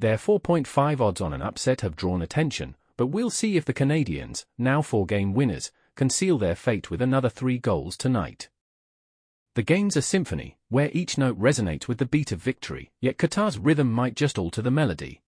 Their 4.5 odds on an upset have drawn attention, but we'll see if the Canadians, now 4-game winners, can seal their fate with another 3 goals tonight. The game's a symphony, where each note resonates with the beat of victory, yet Qatar's rhythm might just alter the melody.